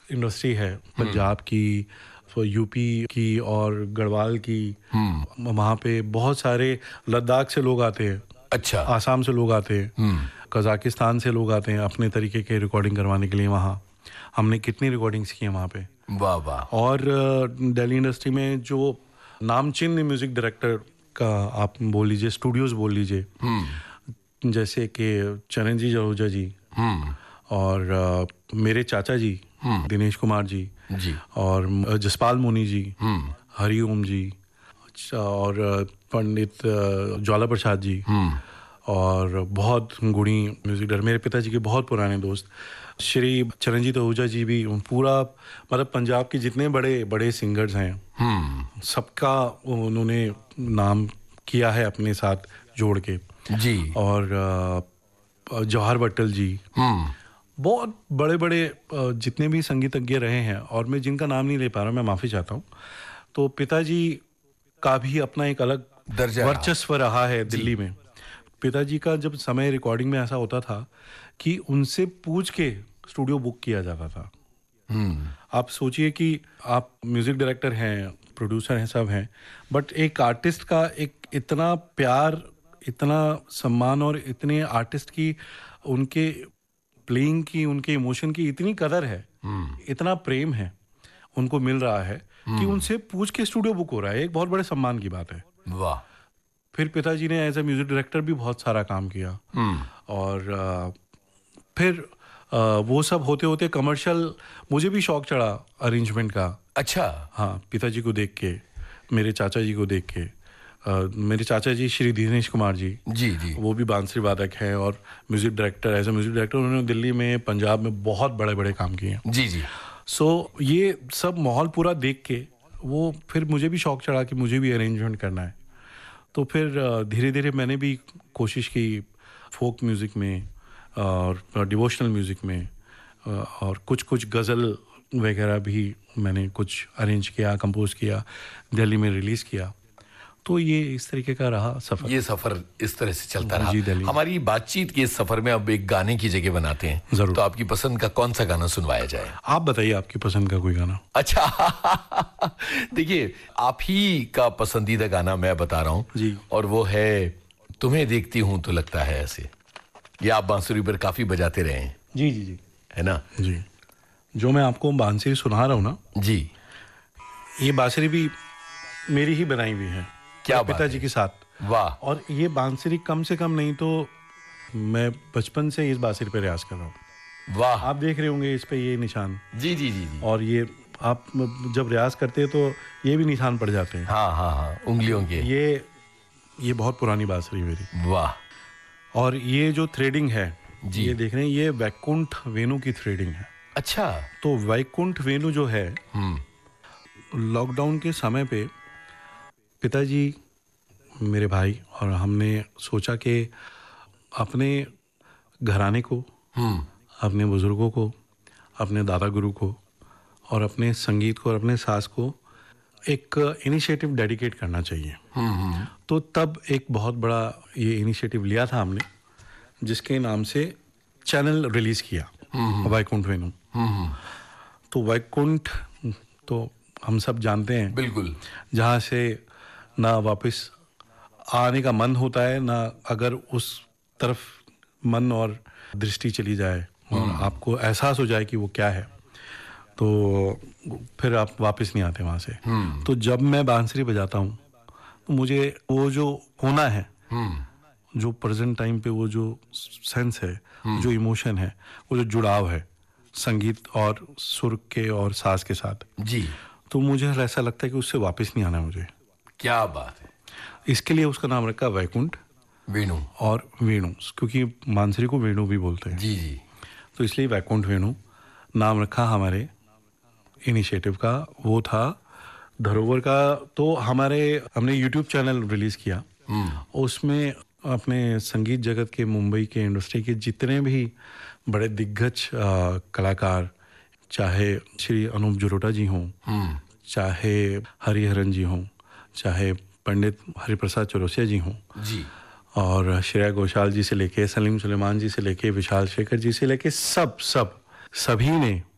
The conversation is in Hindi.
इंडस्ट्री है पंजाब की, यूपी की और गढ़वाल की, वहाँ पे बहुत सारे लद्दाख से लोग आते हैं, अच्छा, आसाम से लोग आते हैं, कजाकिस्तान से लोग आते हैं अपने तरीके के रिकॉर्डिंग करवाने के लिए। वहाँ हमने कितनी रिकॉर्डिंग्स की हैं वहाँ पे। वाह वाह। और दिल्ली इंडस्ट्री में जो नामचीन म्यूजिक डायरेक्टर का आप बोल लीजिए, स्टूडियोज बोल लीजिए, जैसे कि चरणजीत आहूजा जी, और मेरे चाचा जी दिनेश कुमार जी, और जसपाल मुनि जी, हरिओम जी, और पंडित ज्वाला प्रसाद जी, और बहुत गुणी म्यूजिक डायरेक्टर, मेरे पिताजी के बहुत पुराने दोस्त श्री चरणजीत आहूजा जी भी। पूरा मतलब पंजाब के जितने बड़े बड़े सिंगर्स हैं सबका उन्होंने नाम किया है अपने साथ जोड़ के जी। और जवाहर भट्टल जी, बहुत बड़े बड़े जितने भी संगीतज्ञ रहे हैं, और मैं जिनका नाम नहीं ले पा रहा, मैं माफ़ी चाहता हूँ। तो पिताजी का भी अपना एक अलग वर्चस्व रहा है दिल्ली में। पिताजी का जब समय रिकॉर्डिंग में ऐसा होता था कि उनसे पूछ के स्टूडियो बुक किया जाता था। आप सोचिए कि आप म्यूजिक डायरेक्टर हैं, प्रोड्यूसर हैं, सब हैं, बट एक आर्टिस्ट का एक इतना प्यार, इतना सम्मान, और इतने आर्टिस्ट की उनके प्लेइंग की, उनके इमोशन की इतनी कदर है, इतना प्रेम है उनको मिल रहा है कि उनसे पूछ के स्टूडियो बुक हो रहा है। एक बहुत बड़े सम्मान की बात है। वाह। फिर पिताजी ने एज ए म्यूजिक डायरेक्टर भी बहुत सारा काम किया, और फिर वो सब होते होते कमर्शियल मुझे भी शौक चढ़ा अरेंजमेंट का। अच्छा। हाँ, पिताजी को देख के, मेरे चाचा जी को देख के। मेरे चाचा जी श्री दिनेश कुमार जी, वो भी बांसुरी वादक हैं और music director. As a music director उन्होंने दिल्ली में, पंजाब में बहुत बड़े बड़े काम किए हैं। जी। सो ये सब माहौल पूरा देख के वो फिर मुझे भी शौक चढ़ा कि मुझे भी अरेंजमेंट करना है। तो फिर धीरे धीरे मैंने भी कोशिश की फोक म्यूज़िक में और डिवोशनल म्यूज़िक में, और कुछ गज़ल वगैरह भी मैंने कुछ अरेंज किया, कंपोज किया, दिल्ली में रिलीज़ किया। तो ये इस तरीके का रहा सफ़र। ये सफ़र इस तरह से चलता रहा। जी, दिल्ली। हमारी बातचीत के इस सफ़र में अब एक गाने की जगह बनाते हैं। ज़रूर। तो आपकी पसंद का कौन सा गाना सुनवाया जाए? आप बताइए आपकी पसंद का कोई गाना। अच्छा देखिए, आप ही का पसंदीदा गाना मैं बता रहा हूँ जी, और वो है तुम्हें देखती हूँ तो लगता है ऐसे। ये आप बांसुरी पर काफ़ी बजाते रहे हैं। जी, है ना? जी। जो मैं आपको बांसुरी सुना रहा हूँ ना जी, ये बांसुरी भी मेरी ही बनाई हुई है। क्या पिताजी के साथ। वाह। और ये बांसुरी कम से कम नहीं तो मैं बचपन से इस बांसुरी पे रियाज कर रहा हूँ। वाह। आप देख रहे होंगे इस पे ये निशान। जी। और ये आप जब रियाज करते हैं तो ये भी निशान पड़ जाते हैं। हाँ, उंगलियों के। ये बहुत पुरानी बांसुरी मेरी। वाह। और ये जो थ्रेडिंग है जी, ये देख रहे हैं, ये वैकुंठ वेणु की थ्रेडिंग है। अच्छा। तो वैकुंठ वेणु जो है, लॉकडाउन के समय पे पिताजी, मेरे भाई और हमने सोचा कि अपने घराने को, अपने बुजुर्गों को, अपने दादा गुरु को और अपने संगीत को और अपने सास को एक इनिशिएटिव डेडिकेट करना चाहिए। तो तब एक बहुत बड़ा ये इनिशिएटिव लिया था हमने, जिसके नाम से चैनल रिलीज किया, वैकुंठ वेणु। तो वैकुंठ तो हम सब जानते हैं, बिल्कुल, जहाँ से ना वापस आने का मन होता है, ना अगर उस तरफ मन और दृष्टि चली जाए और आपको एहसास हो जाए कि वो क्या है, तो फिर आप वापस नहीं आते वहाँ से। तो जब मैं बांसुरी बजाता हूँ तो मुझे वो जो होना है, जो प्रेजेंट टाइम पे वो जो सेंस है, जो इमोशन है, वो जो जुड़ाव है संगीत और सुर के और साज के साथ जी, तो मुझे ऐसा लगता है कि उससे वापस नहीं आना मुझे। क्या बात है। इसके लिए उसका नाम रखा वैकुंठ वेणु और वेणु, क्योंकि बांसुरी को वेणु भी बोलते हैं। जी। तो इसलिए वैकुंठ वेणु नाम रखा हमारे इनिशिएटिव का। वो था धरोवर का। तो हमने यूट्यूब चैनल रिलीज किया, उसमें अपने संगीत जगत के, मुंबई के इंडस्ट्री के जितने भी बड़े दिग्गज कलाकार, चाहे श्री अनूप जलोटा जी हों, चाहे हरिहरन जी हों, चाहे पंडित हरिप्रसाद चौरसिया जी हों जी, और श्रेया घोषाल जी से लेके, सलीम सुलेमान जी से लेके, विशाल शेखर जी से लेके, सभी ने